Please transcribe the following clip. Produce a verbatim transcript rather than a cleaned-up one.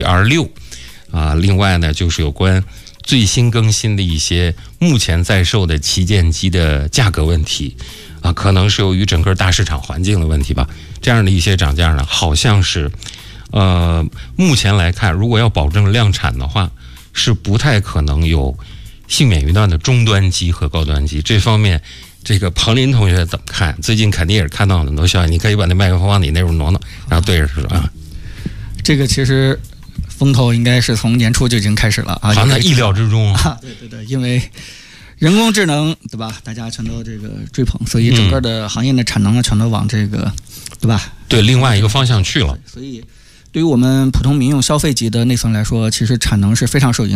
二六啊，另外呢就是有关最新更新的一些目前在售的旗舰机的价格问题啊，可能是由于整个大市场环境的问题吧，这样的一些涨价呢，好像是呃目前来看，如果要保证量产的话，是不太可能有幸免于难的终端机和高端机。这方面这个彭林同学怎么看？最近肯定也是看到很多消息，你可以把那麦克风往你那边挪挪，然后对着说啊。 这个其实风头应该是从年初就已经开始了啊， 好，那意料之中啊。对对对，因为人工智能对吧，大家全都这个追捧，所以整个的行业的产能呢，全都往这个对吧？ 对，另外一个方向去了。 所以对于我们普通民用消费级的内存来说，其实产能是非常受影响。